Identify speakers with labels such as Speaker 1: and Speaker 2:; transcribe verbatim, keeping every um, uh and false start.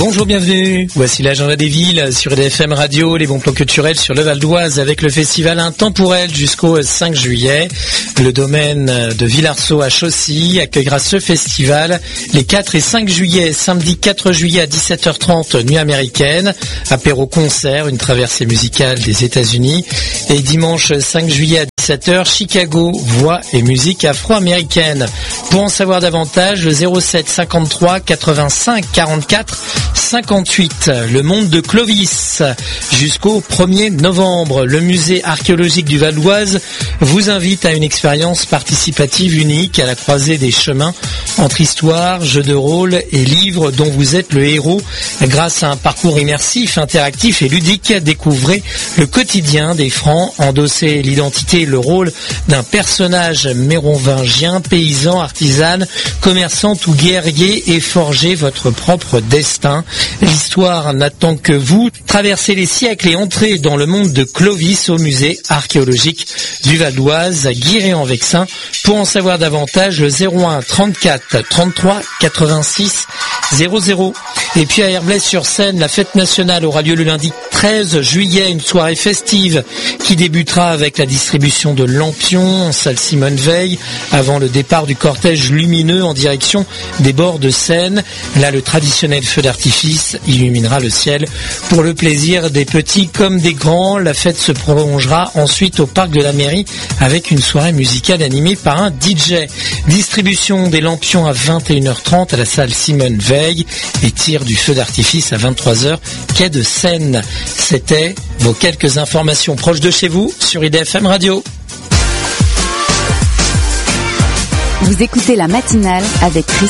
Speaker 1: Bonjour, bienvenue. Voici l'agenda des villes sur E D F M Radio, les bons plans culturels sur le Val d'Oise avec le festival Intemporel jusqu'au cinq juillet. Le domaine de Villarceau à Chaussy accueillera ce festival les quatre et cinq juillet. Samedi quatre juillet à dix-sept heures trente, nuit américaine, apéro concert, une traversée musicale des États-Unis. Et dimanche cinq juillet à dix-sept heures, Chicago, voix et musique afro-américaine. Pour en savoir davantage, le zéro sept cinquante-trois quatre-vingt-cinq quarante-quatre cinquante-huit. Le monde de Clovis jusqu'au premier novembre. Le musée archéologique du Val d'Oise vous invite à une expérience participative unique à la croisée des chemins entre histoire, jeux de rôle et livres dont vous êtes le héros. Grâce à un parcours immersif, interactif et ludique, découvrez le quotidien des Francs, endossez l'identité et le rôle d'un personnage mérovingien, paysan, artisane, commerçante ou guerrier et forgez votre propre destin. L'histoire n'attend que vous. Traversez les siècles et entrez dans le monde de Clovis au musée archéologique du Val d'Oise à Guiret-en-Vexin. Pour en savoir davantage, le zéro un trente-quatre trente-trois quatre-vingt-six zéro zéro. Et puis à Herblay-sur-Seine, la fête nationale aura lieu le lundi treize juillet, une soirée festive qui débutera avec la distribution de lampions en salle Simone Veil avant le départ du cortège lumineux en direction des bords de Seine. Là, le traditionnel feu d'artifice illuminera le ciel pour le plaisir des petits comme des grands. La fête se prolongera ensuite au parc de la mairie avec une soirée musicale animée par un D J. Distribution des lampions à vingt et une heures trente à la salle Simone Veil et tir du feu d'artifice à vingt-trois heures quai de Seine. C'était vos quelques informations proches de chez vous sur E D F M Radio.
Speaker 2: Vous écoutez la matinale avec Chris